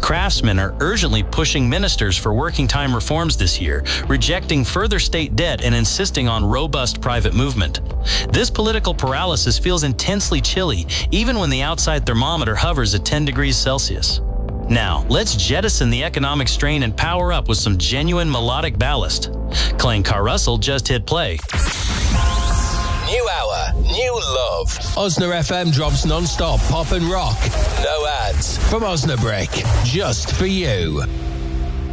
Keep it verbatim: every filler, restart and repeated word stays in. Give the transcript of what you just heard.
craftsmen are urgently pushing ministers for working time reforms this year, rejecting further state debt and insisting on robust private movement. This political paralysis feels intensely chilly, even when the outside thermometer hovers at ten degrees Celsius. Now, let's jettison the economic strain and power up with some genuine melodic ballast. Clayton Carrussell just hit play. New hour, new love. Osna F M drops non-stop pop and rock. No ads. From Osnabrick, just for you.